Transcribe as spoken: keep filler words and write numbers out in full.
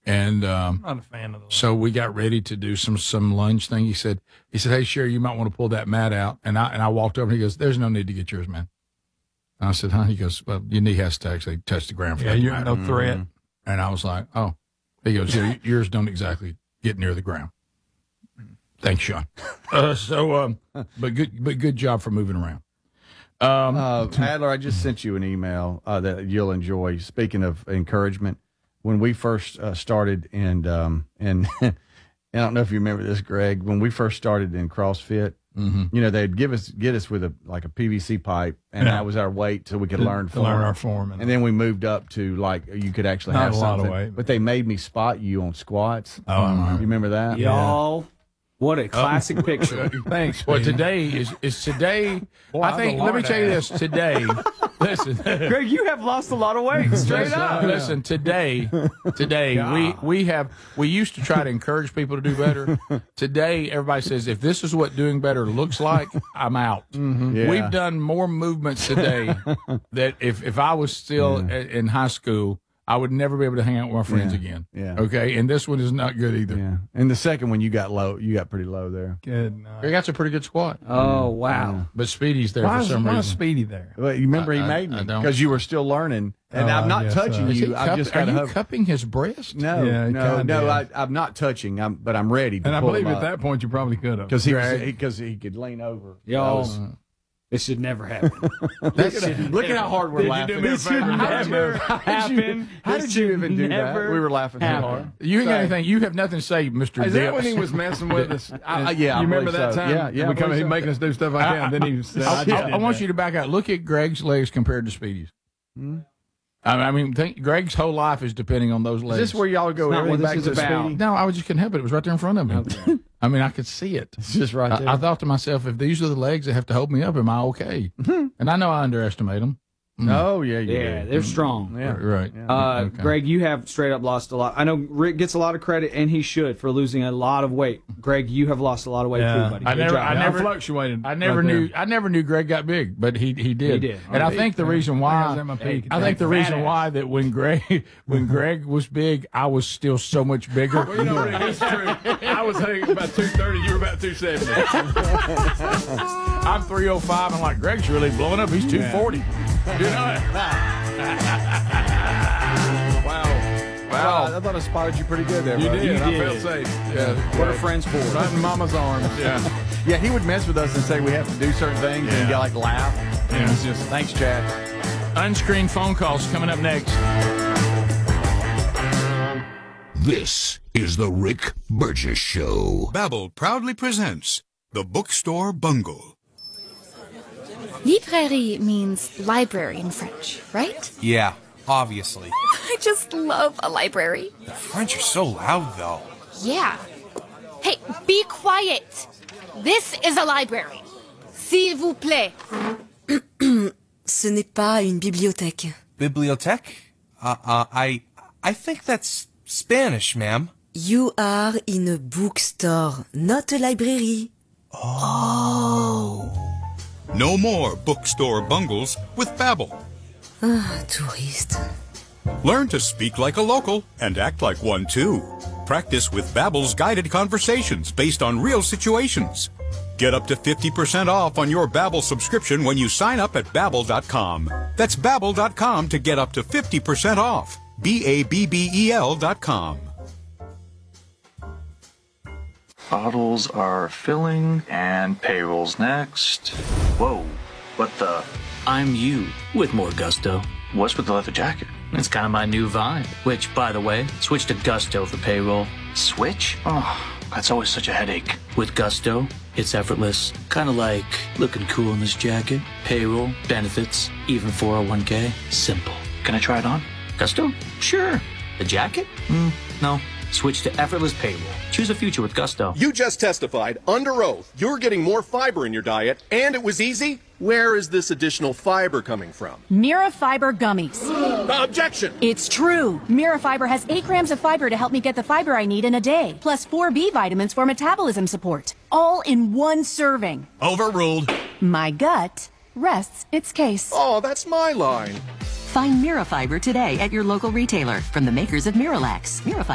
And um, I'm not a fan of those. So we got ready to do some some lunge thing. He said, he said, hey, Sherry, you might want to pull that mat out. And I and I walked over and he goes, there's no need to get yours, man. And I said, huh? He goes, well, your knee has to actually touch the ground. For Yeah, that you're mat. no threat. And I was like, oh. He goes, yeah, yours don't exactly get near the ground. Thanks, Sean. Uh, so, um, but good, but good job for moving around. Um, uh, Adler, I just sent you an email uh, that you'll enjoy. Speaking of encouragement, when we first uh, started, and um, and and I don't know if you remember this, Greg. When we first started in CrossFit, mm-hmm. you know, they'd give us get us with a like a P V C pipe, and Yeah. that was our weight, so we could To- learn to form. learn our form, and- And then we moved up to like you could actually Not have a lot of something. weight. But they made me spot you on squats. Oh, I remember. You remember that? Y'all, what a classic picture. Thanks. Well, Speedy. today is is today. Boy, I I'm think. a Let me lard tell you ass. this. Today, listen. Greg, you have lost a lot of weight, straight Listen, up. listen, today, today we we have we used to try to encourage people to do better. Today, everybody says if this is what doing better looks like, I'm out. Yeah. We've done more movements today that if if I was still Yeah. a- in high school, I would never be able to hang out with my friends Yeah. again. Yeah. Okay, and this one is not good either. Yeah. And the second one, you got low. You got pretty low there. Good night. Greg, that's a pretty good squat, Oh, wow. but Speedy's there Why for is, some why is reason. Speedy there? Well, you remember he I- I- made me I don't. because you were still learning, and Oh, I'm I not guess touching so. Is he you. I've cup- just are got you to cupping his breast? No, Yeah, he no, kinda no. I, is. I'm not touching. I'm, but I'm ready to And I pull believe him at that point you probably could have. because he was Greg. because he, he could lean over. Y'all, That was- this should never happen. Look at, look at how hard we're Did you laughing. do me a This should favor? never How did happen. you, how This did you should even do that? never We were laughing too happen. hard. You ain't got Say. anything. You have nothing to say, Mister Is that Dips. when he was messing with us? I- I- yeah, I you remember believe that so. time? Yeah, yeah, I We come, believe he so. making us do stuff like that, and then he said, I, I, just I, did I want that. you to back out. Look at Greg's legs compared to Speedy's. Hmm? I I mean, think, Greg's whole life is depending on those Is legs. this where y'all go It's not everything what back this to is about. Speedy? No, I just couldn't help it. It was right there in front of me. I mean, I could see it. It's just right there. I, I thought to myself, if these are the legs that have to hold me up, am I okay? And I know I underestimate them. oh yeah, you Yeah, do. they're strong. Yeah. Right. Uh, Okay. Greg, you have straight up lost a lot. I know Rick gets a lot of credit, and he should, for losing a lot of weight. Greg, you have lost a lot of weight Yeah. too, buddy. I Good never- job. I Yeah, never- fluctuated. I never right knew. there. I never knew Greg got big, but he he did. He did. And I think the reason I was why at my peak. I think the reason Badass. why that when Greg when Greg was big, I was still so much bigger. Well, you know, Rick, it's true. I was hitting about two thirty. You were about two seventy. I'm three oh five. I'm like, Greg's really blowing up. He's two forty. You know Wow. Wow, I thought I spotted you pretty good there. You bud. did. I did. felt safe. Yeah. What are friends for? Right in Mama's arms. Yeah. Yeah, he would mess with us and say we have to do certain things, and Yeah. you like laugh. And Yeah. it's just thanks, Chad. Unscreened phone calls coming up next. This is the Rick Burgess Show. Babbel proudly presents The Bookstore Bungle. Librairie means library in French, right? Yeah, obviously. I just love a library. The French are so loud, though. Yeah. Hey, be quiet. This is a library. S'il vous plaît. Ce n'est pas une bibliothèque. Bibliothèque? Uh, uh, I, I think that's Spanish, ma'am. You are in a bookstore, not a library. No more bookstore bungles with Babbel. Ah, touriste. Learn to speak like a local and act like one too. Practice with Babbel's guided conversations based on real situations. Get up to fifty percent off on your Babbel subscription when you sign up at babbel dot com. That's babbel dot com to get up to fifty percent off. B A B B E L dot com. Bottles are filling, and payroll's next. Whoa, what the? I'm you with more gusto. What's with the leather jacket? It's kind of my new vibe. Which, by the way, switch to Gusto for payroll. Switch? Oh, that's always such a headache. With Gusto, it's effortless. Kind of like looking cool in this jacket. Payroll, benefits, even four oh one k. Simple. Can I try it on? Gusto? Sure. The jacket? Mm, no. Switch to effortless payroll. Choose a future with Gusto. You just testified under oath you're getting more fiber in your diet, and it was easy. Where is this additional fiber coming from? Mira Fiber Gummies. Objection! It's true. Mira Fiber has eight grams of fiber to help me get the fiber I need in a day, plus four B vitamins for metabolism support. All in one serving. Overruled. My gut rests its case. Oh, that's my line. Find Mira Fiber today at your local retailer from the makers of Miralax. Mira Fiber